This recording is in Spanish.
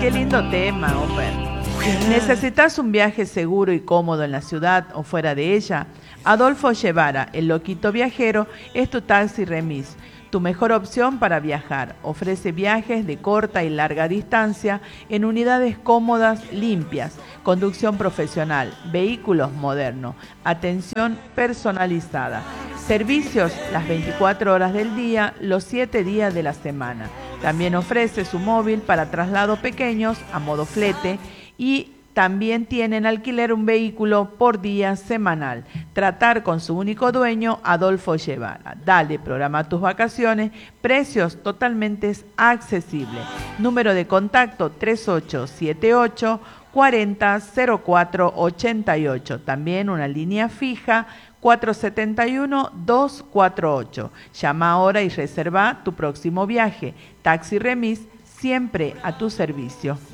Qué lindo tema, Oper. ¿Necesitas un viaje seguro y cómodo en la ciudad o fuera de ella? Adolfo Guevara, el loquito viajero, es tu taxi remis. Tu mejor opción para viajar. Ofrece viajes de corta y larga distancia en unidades cómodas, limpias, conducción profesional, vehículos modernos, atención personalizada. Servicios las 24 horas del día, los 7 días de la semana. También ofrece su móvil para traslados pequeños a modo flete y también tienen alquiler un vehículo por día semanal. Tratar con su único dueño, Adolfo Guevara. Dale, programa tus vacaciones, precios totalmente accesibles. Número de contacto 3878 400488. También una línea fija 471-248. Llama ahora y reserva tu próximo viaje. Taxi Remis, siempre a tu servicio.